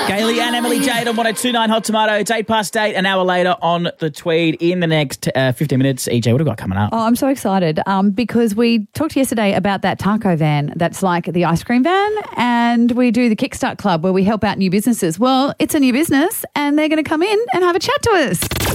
Kaylee and Emily Jade on 102.9 Hot Tomato. It's 8:08, an hour later on the Tweed in the next 15 minutes. EJ, what have we got coming up? Oh, I'm so excited because we talked yesterday about that taco van that's like the ice cream van, and we do the Kickstart Club where we help out new businesses. Well, it's a new business and they're going to come in and have a chat to us.